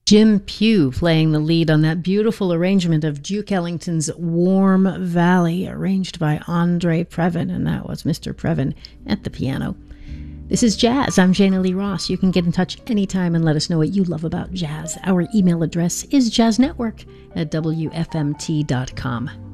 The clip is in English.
Jim Pugh playing the lead on that beautiful arrangement of Duke Ellington's Warm Valley, arranged by Andre Previn, and that was Mr. Previn at the piano. This is Jazz. I'm Jana Lee Ross. You can get in touch anytime and let us know what you love about jazz. Our email address is jazznetwork@wfmt.com.